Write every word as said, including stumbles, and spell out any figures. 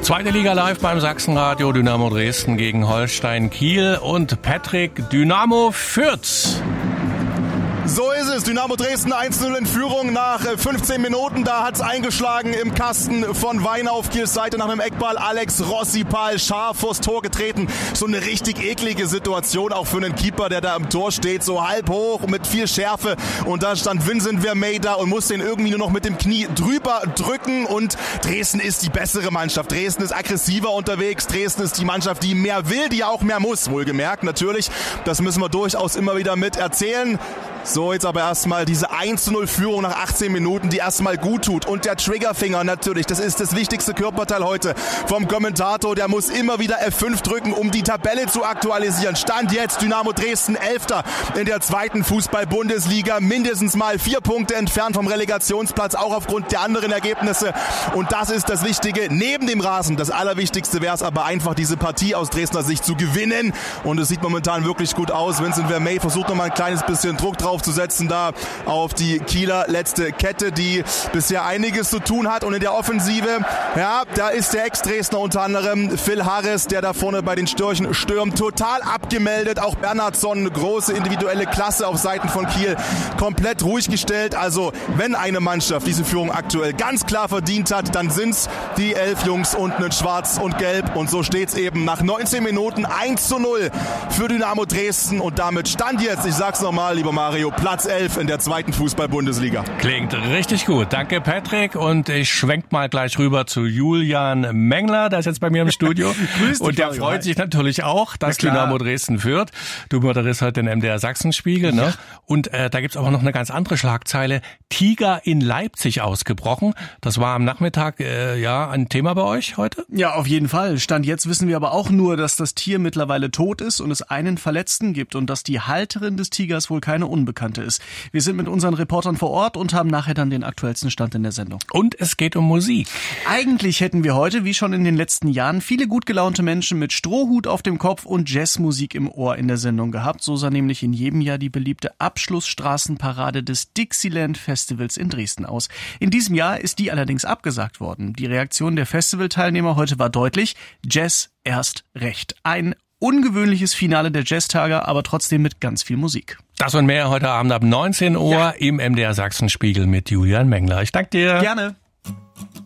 Zweite Liga live beim Sachsenradio, Dynamo Dresden gegen Holstein Kiel und Patrick, Dynamo Fürth. So ist es. Dynamo Dresden eins zu null in Führung nach fünfzehn Minuten. Da hat's eingeschlagen im Kasten von Wein auf Kiels Seite nach einem Eckball. Alex Rossipal scharf vors Tor getreten. So eine richtig eklige Situation auch für einen Keeper, der da im Tor steht. So halb hoch mit viel Schärfe. Und da stand Vincent Vermey da und musste ihn irgendwie nur noch mit dem Knie drüber drücken. Und Dresden ist die bessere Mannschaft. Dresden ist aggressiver unterwegs. Dresden ist die Mannschaft, die mehr will, die auch mehr muss. Wohlgemerkt natürlich. Das müssen wir durchaus immer wieder mit erzählen. So, jetzt aber erstmal diese eins zu null Führung nach achtzehn Minuten, die erstmal gut tut. Und der Triggerfinger natürlich, das ist das wichtigste Körperteil heute vom Kommentator. Der muss immer wieder F fünf drücken, um die Tabelle zu aktualisieren. Stand jetzt Dynamo Dresden Elfter in der zweiten Fußball-Bundesliga. Mindestens mal vier Punkte entfernt vom Relegationsplatz, auch aufgrund der anderen Ergebnisse. Und das ist das Wichtige. Neben dem Rasen, das Allerwichtigste wäre es aber einfach, diese Partie aus Dresdner Sicht zu gewinnen. Und es sieht momentan wirklich gut aus. Vincent Vermey versucht noch mal ein kleines bisschen Druck drauf zu setzen da auf die Kieler letzte Kette, die bisher einiges zu tun hat. Und in der Offensive, ja, da ist der Ex-Dresdner unter anderem Phil Harris, der da vorne bei den Störchen stürmt, total abgemeldet. Auch Bernhardsson, eine große individuelle Klasse auf Seiten von Kiel, komplett ruhig gestellt. Also wenn eine Mannschaft diese Führung aktuell ganz klar verdient hat, dann sind's die elf Jungs unten in Schwarz und Gelb. Und so steht's eben nach neunzehn Minuten eins zu null für Dynamo Dresden. Und damit stand jetzt, ich sag's nochmal, lieber Mario, Platz elf in der zweiten Fußball-Bundesliga. Klingt richtig gut. Danke, Patrick. Und ich schwenk mal gleich rüber zu Julian Mengler. Der ist jetzt bei mir im Studio. Grüß dich, und der Mario. Freut sich natürlich auch, dass Dynamo Dresden führt. Du moderierst heute den M D R Sachsenspiegel. Ne? Ja. Und äh, da gibt's aber noch eine ganz andere Schlagzeile. Tiger in Leipzig ausgebrochen. Das war am Nachmittag äh, ja ein Thema bei euch heute? Ja, auf jeden Fall. Stand jetzt wissen wir aber auch nur, dass das Tier mittlerweile tot ist und es einen Verletzten gibt und dass die Halterin des Tigers wohl keine Unbekannte ist. Wir sind mit unseren Reportern vor Ort und haben nachher dann den aktuellsten Stand in der Sendung. Und es geht um Musik. Eigentlich hätten wir heute, wie schon in den letzten Jahren, viele gut gelaunte Menschen mit Strohhut auf dem Kopf und Jazzmusik im Ohr in der Sendung gehabt. So sah nämlich in jedem Jahr die beliebte Abschlussstraßenparade des Dixieland Festivals in Dresden aus. In diesem Jahr ist die allerdings abgesagt worden. Die Reaktion der Festivalteilnehmer heute war deutlich: Jazz erst recht. Ein ungewöhnliches Finale der Jazztage, aber trotzdem mit ganz viel Musik. Das und mehr heute Abend ab neunzehn Uhr ja. im M D R Sachsenspiegel mit Julian Mengler. Ich danke dir. Gerne.